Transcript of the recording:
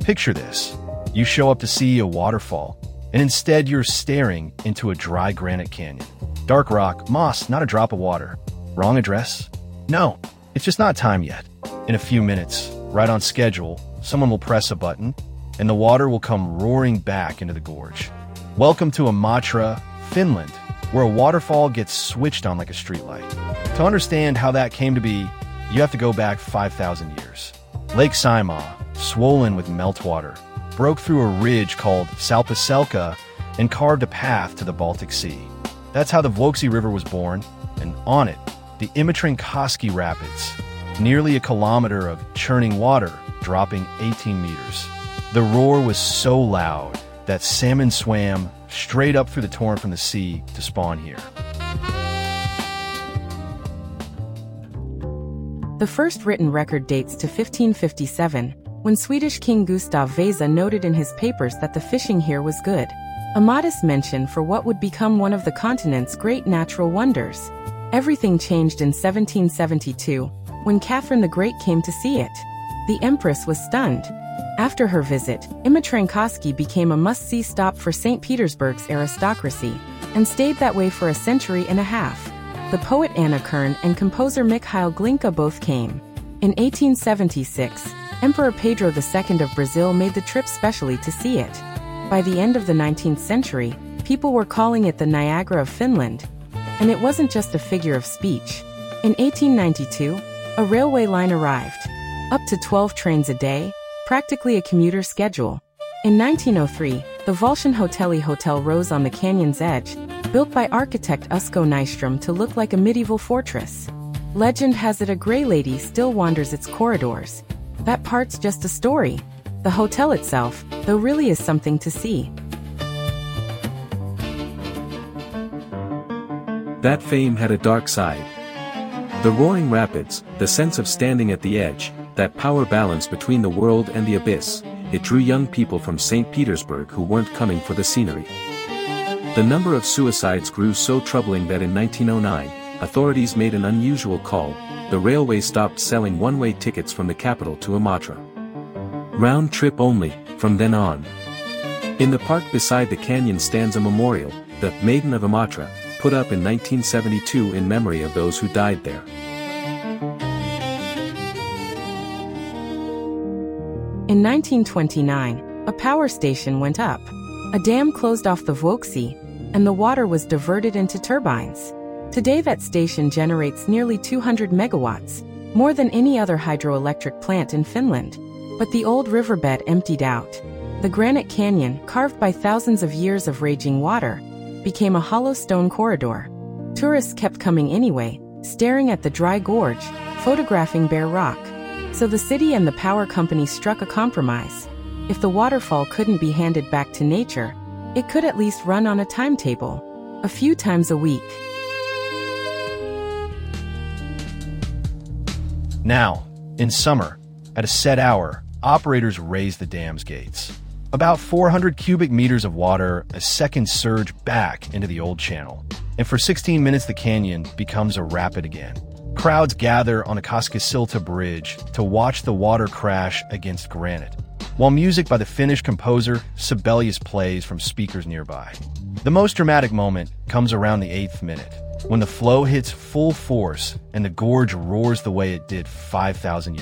Picture this. You show up to see a waterfall, and instead you're staring into a dry granite canyon. Dark rock, moss, not a drop of water. Wrong address? No, it's just not time yet. In a few minutes, right on schedule, someone will press a button, and the water will come roaring back into the gorge. Welcome to Imatra, Finland, where a waterfall gets switched on like a streetlight. To understand how that came to be, you have to go back 5,000 years. Lake Saimaa, swollen with meltwater, broke through a ridge called Salpaselka and carved a path to the Baltic Sea. That's how the Vuoksi River was born, and on it, the Imatrankoski Rapids, nearly a kilometer of churning water dropping 18 meters. The roar was so loud that salmon swam straight up through the torrent from the sea to spawn here. The first written record dates to 1557, when Swedish King Gustav Vasa noted in his papers that the fishing here was good. A modest mention for what would become one of the continent's great natural wonders. Everything changed in 1772, when Catherine the Great came to see it. The Empress was stunned. After her visit, Imatrankoski became a must-see stop for St. Petersburg's aristocracy, and stayed that way for a century and a half. The poet Anna Kern and composer Mikhail Glinka both came. In 1876, Emperor Pedro II of Brazil made the trip specially to see it. By the end of the 19th century, people were calling it the Niagara of Finland. And it wasn't just a figure of speech. In 1892, a railway line arrived. Up to 12 trains a day, practically a commuter schedule. In 1903, the Volshan Hotel rose on the canyon's edge, built by architect Usko Nystrom to look like a medieval fortress. Legend has it a gray lady still wanders its corridors. That part's just a story. The hotel itself, though, really is something to see. That fame had a dark side. The roaring rapids, the sense of standing at the edge, that power balance between the world and the abyss, it drew young people from St. Petersburg who weren't coming for the scenery. The number of suicides grew so troubling that in 1909, authorities made an unusual call. The railway stopped selling one-way tickets from the capital to Imatra. Round trip only, from then on. In the park beside the canyon stands a memorial, the Maiden of Imatra, put up in 1972 in memory of those who died there. In 1929, a power station went up. A dam closed off the Vuoksi, and the water was diverted into turbines. Today that station generates nearly 200 megawatts, more than any other hydroelectric plant in Finland. But the old riverbed emptied out. The granite canyon, carved by thousands of years of raging water, became a hollow stone corridor. Tourists kept coming anyway, staring at the dry gorge, photographing bare rock. So the city and the power company struck a compromise. If the waterfall couldn't be handed back to nature, it could at least run on a timetable, a few times a week. Now, in summer, at a set hour, operators raise the dam's gates. About 400 cubic meters of water a second surge back into the old channel. And for 16 minutes the canyon becomes a rapid again. Crowds gather on a Koskisilta bridge to watch the water crash against granite, while music by the Finnish composer Sibelius plays from speakers nearby. The most dramatic moment comes around the 8th minute, when the flow hits full force and the gorge roars the way it did 5,000 years